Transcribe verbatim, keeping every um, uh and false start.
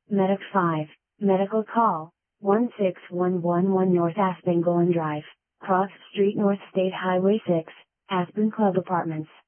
Medic five, medical call, one six one one one North Aspen Golden Drive, Cross Street North State Highway six, Aspen Club Apartments.